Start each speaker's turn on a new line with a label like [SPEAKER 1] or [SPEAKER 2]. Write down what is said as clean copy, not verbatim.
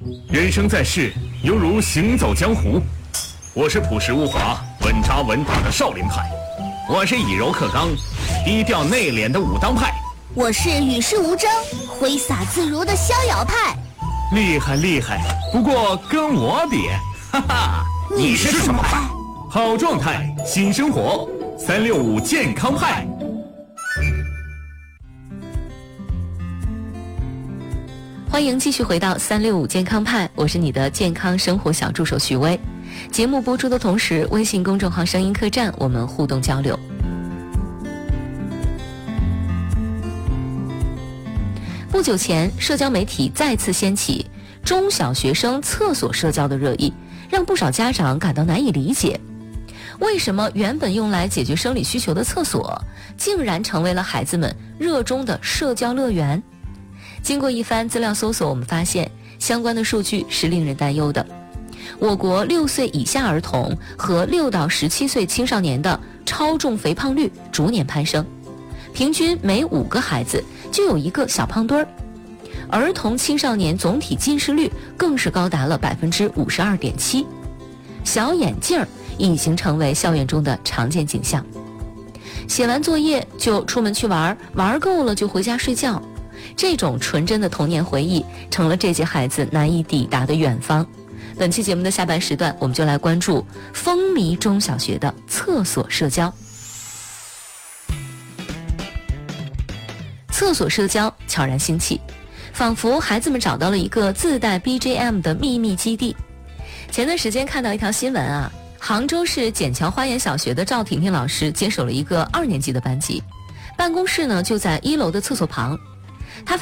[SPEAKER 1] 人生在世，犹如行走江湖。我是朴实无华、稳扎稳打的少林派，我是以柔克刚、低调内敛的武当派，
[SPEAKER 2] 我是与世无争、挥洒自如的逍遥派。
[SPEAKER 1] 厉害厉害，不过跟我比，哈哈，
[SPEAKER 2] 你是什么派？
[SPEAKER 1] 好状态，新生活，365健康派。
[SPEAKER 3] 欢迎继续回到365健康派，我是你的健康生活小助手徐薇。节目播出的同时，微信公众号声音客栈我们互动交流。不久前，社交媒体再次掀起中小学生厕所社交的热议，让不少家长感到难以理解。为什么原本用来解决生理需求的厕所，竟然成为了孩子们热衷的社交乐园？经过一番资料搜索，我们发现相关的数据是令人担忧的。我国6岁以下儿童和6到17岁青少年的超重肥胖率逐年攀升，平均每5个孩子就有1个小胖墩儿。儿童青少年总体近视率更是高达了52.7%，小眼镜儿已经成为校园中的常见景象。写完作业就出门去玩，玩够了就回家睡觉。这种纯真的童年回忆成了这些孩子难以抵达的远方。本期节目的下半时段，我们就来关注风靡中小学的厕所社交。厕所社交悄然兴起，仿佛孩子们找到了一个自带 BGM 的秘密基地。前段时间看到一条新闻啊，杭州市笕桥花园小学的赵婷婷老师接手了一个2年级的班级，办公室呢就在1楼的厕所旁。